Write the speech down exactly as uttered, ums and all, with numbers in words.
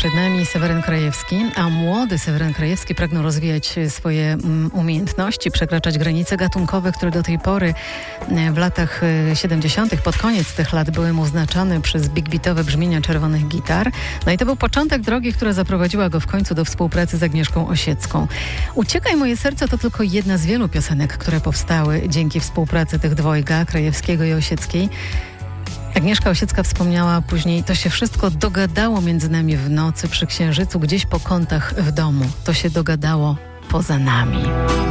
Przed nami Seweryn Krajewski, a młody Seweryn Krajewski pragnął rozwijać swoje umiejętności, przekraczać granice gatunkowe, które do tej pory w latach siedemdziesiątych, pod koniec tych lat były mu znaczone przez big beatowe brzmienia czerwonych gitar. No i to był początek drogi, która zaprowadziła go w końcu do współpracy z Agnieszką Osiecką. Uciekaj moje serce to tylko jedna z wielu piosenek, które powstały dzięki współpracy tych dwojga, Krajewskiego i Osieckiej. Agnieszka Osiecka wspomniała później, to się wszystko dogadało między nami w nocy przy księżycu, gdzieś po kątach w domu. To się dogadało poza nami.